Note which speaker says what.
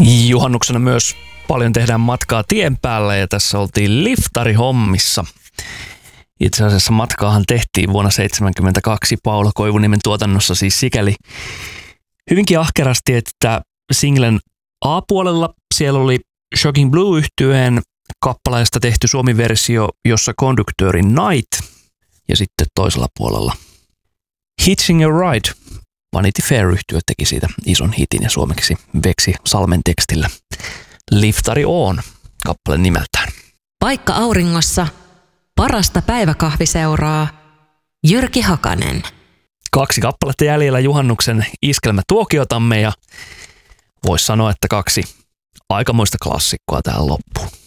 Speaker 1: Juhannuksena myös paljon tehdään matkaa tien päällä ja tässä oltiin liftarihommissa. Itse asiassa matkaahan tehtiin vuonna 1972 Paula Koivuniemen tuotannossa siis sikäli hyvinkin ahkerasti, että singlen A-puolella siellä oli Shocking Blue-yhtyeen kappaleesta tehty suomi-versio, jossa konduktööri Night ja sitten toisella puolella Hitching a Ride. Vanity Fair-yhtye teki siitä ison hitin ja suomeksi Veksi Salmen tekstillä Liftari on kappale nimeltään.
Speaker 2: Paikka auringossa, parasta päiväkahviseuraa, Jyrki Hakanen.
Speaker 1: 2 kappaletta jäljellä juhannuksen iskelmätuokiotamme ja voisi sanoa, että 2 aikamoista klassikkoa tähän loppuun.